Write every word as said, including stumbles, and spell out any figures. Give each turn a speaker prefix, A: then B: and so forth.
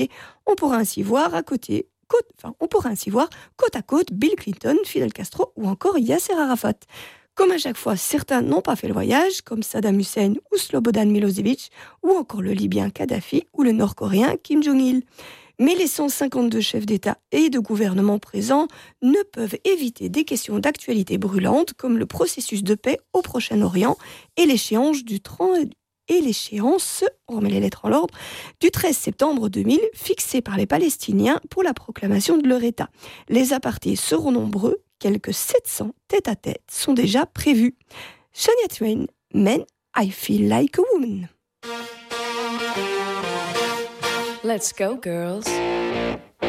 A: On pourra ainsi voir à côté, côte, enfin, on pourra ainsi voir côte à côte Bill Clinton, Fidel Castro ou encore Yasser Arafat. Comme à chaque fois, certains n'ont pas fait le voyage, comme Saddam Hussein ou Slobodan Milosevic, ou encore le Libyen Kadhafi ou le Nord-Coréen Kim Jong-il. Mais les cent cinquante-deux chefs d'État et de gouvernement présents ne peuvent éviter des questions d'actualité brûlantes comme le processus de paix au Proche-Orient et l'échéance du trente et l'échéance, on remet les lettres en l'ordre, du treize septembre deux mille, fixée par les Palestiniens pour la proclamation de leur État. Les apartés seront nombreux, quelques sept cents tête-à-tête sont déjà prévus. Shania Twain, Men, I Feel Like a Woman.
B: Let's go, girls.